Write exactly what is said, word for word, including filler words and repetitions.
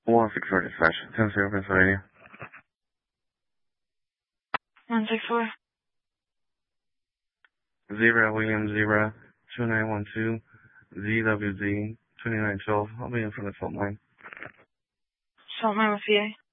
one six four dispatch, ten zero Pennsylvania. one six four. Zero William zero two nine one two Z W Z twenty nine twelve. I'll be in from the fault line. Fault line with V A.